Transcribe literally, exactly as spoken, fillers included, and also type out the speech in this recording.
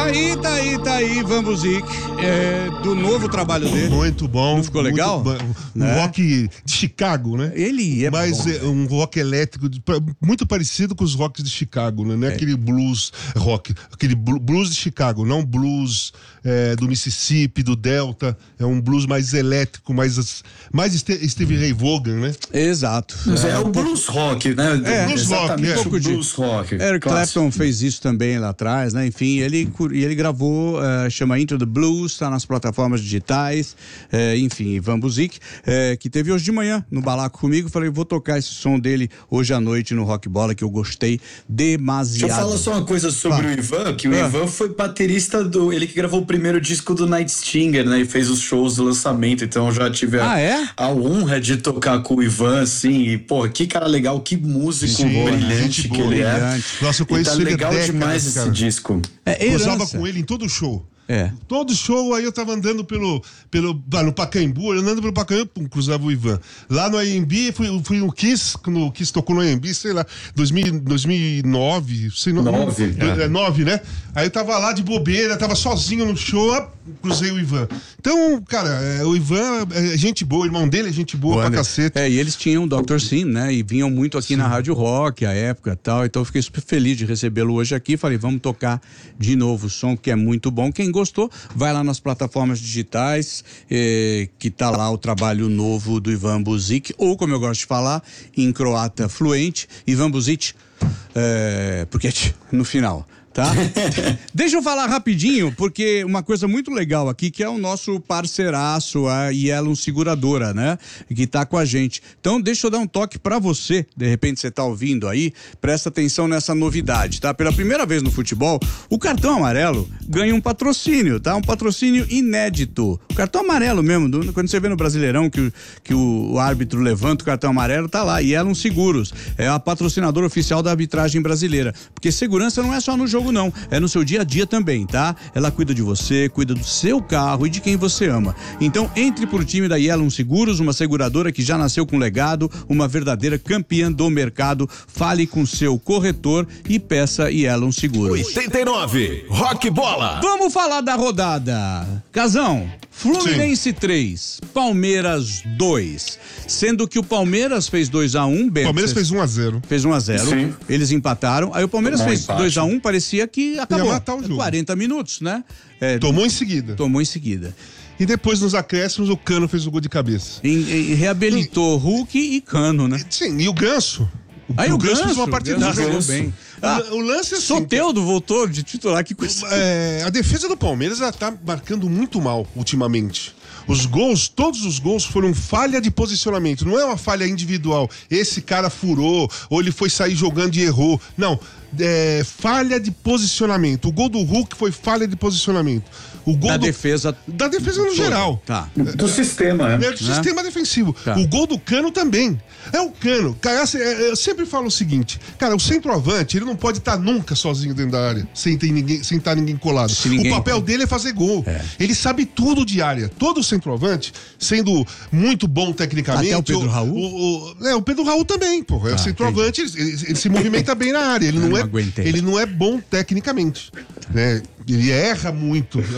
aí, tá aí, tá aí, Ivan Buzik, é, do novo trabalho dele. Muito bom. Não ficou legal? Bom, um né? rock de Chicago, né? Ele é Mas bom, é um rock elétrico, de, muito parecido com os rocks de Chicago, né? Não é, é. aquele blues rock, aquele blues de Chicago, não blues é, do Mississippi, do Delta. É um blues mais elétrico, mais, mais Stevie Ray Vaughan, né? Exato. É, é o blues rock, né? É, blues rock, é. Um pouco de blues rock. Eric Clapton fez isso também lá atrás, né? Enfim, ele, ele gravou, uh, chama Into the Blues, tá nas plataformas digitais, uh, enfim, Ivan Buzik, uh, que teve hoje de manhã no Balaco comigo, falei, vou tocar esse som dele hoje à noite no Rock Bola, que eu gostei demasiado. Deixa eu falar só uma coisa sobre ah. o Ivan, que o ah. Ivan foi baterista do, ele que gravou o primeiro disco do Night Stinger, né? E fez os shows do lançamento, então eu já tive a, ah, é? a honra de tocar com o Ivan, assim, e, pô, que cara legal, que músico Sim, brilhante boa, que ele brilhante. é. Nossa, eu conheço e tá ele legal décadas, demais cara. esse disco. É, eu usava com ele em todo show. É. Todo show, aí eu tava andando pelo, pelo ah, no Pacaembu, andando pelo Pacaembu, cruzava o Ivan. Lá no A M B, fui, fui no Kiss, quando o Kiss tocou no A M B, sei lá, dois mil, dois mil e nove, sei lá. Nove. É, nove, né? Aí eu tava lá de bobeira, tava sozinho no show, ah, cruzei o Ivan. Então, cara, é, o Ivan é gente boa, o irmão dele é gente boa Boa, pra né? cacete. É, e eles tinham o doutor Sim, né? E vinham muito aqui Sim. na Rádio Rock, a época e tal, então eu fiquei super feliz de recebê-lo hoje aqui, falei, vamos tocar de novo o som, que é muito bom. Quem gostou, vai lá nas plataformas digitais, eh, que tá lá o trabalho novo do Ivan Buzik, ou como eu gosto de falar, em croata fluente, Ivan Buzik, eh, porque no final, tá? Deixa eu falar rapidinho, porque uma coisa muito legal aqui, que é o nosso parceiraço, a Yellow Seguradora, né? Que tá com a gente. Então, deixa eu dar um toque pra você, de repente você tá ouvindo aí, presta atenção nessa novidade, tá? Pela primeira vez no futebol, o cartão amarelo ganha um patrocínio, tá? Um patrocínio inédito. O cartão amarelo mesmo, do, quando você vê no Brasileirão que, o, que o, o árbitro levanta o cartão amarelo, tá lá, Yellow Seguros. É a patrocinadora oficial da arbitragem brasileira. Porque segurança não é só no jogo, não, é no seu dia a dia também, tá? Ela cuida de você, cuida do seu carro e de quem você ama. Então entre pro time da Yellow Seguros, uma seguradora que já nasceu com legado, uma verdadeira campeã do mercado. Fale com seu corretor e peça Yellow Seguros. oitenta e nove, Rock Bola. Vamos falar da rodada. Casão, Fluminense três, Palmeiras dois. Sendo que o Palmeiras fez dois a um, Bento. Palmeiras fez um a zero. Fez um a zero. Sim. Eles empataram. Aí o Palmeiras Tomou fez empate. dois a um, parecia que acabou. Ia matar o jogo. quarenta minutos, né? É, tomou em seguida. Tomou em seguida. E depois, nos acréscimos, o Cano fez o gol de cabeça. E, e reabilitou e... Hulk e Cano, né? Sim, e o Ganso. Aí o, o Ganso, Ganso fez uma partida. Jogou bem. Ah, o, o lance é assim, Soteldo voltou de titular, que coisa. É, a defesa do Palmeiras ela tá marcando muito mal ultimamente. Os gols, todos os gols foram falha de posicionamento. Não é uma falha individual. Esse cara furou, ou ele foi sair jogando e errou. Não, é falha de posicionamento. O gol do Hulk foi falha de posicionamento. O gol da do, defesa. Da defesa no geral. Tá. Do sistema, né? É do sistema defensivo. Tá. O gol do Cano também. É o Cano. Cara, eu sempre falo o seguinte, cara, o centroavante, ele não pode estar nunca sozinho dentro da área, sem ter ninguém, sem estar ninguém colado. Ninguém... O papel dele é fazer gol. É. Ele sabe tudo de área. Todo centroavante, sendo muito bom tecnicamente. Até o Pedro o, Raul? O, o, é, o Pedro Raul também, pô. É ah, o centroavante, ele, ele, ele se movimenta bem na área. Ele não, não, é, ele não é bom tecnicamente. Né? Ele erra muito.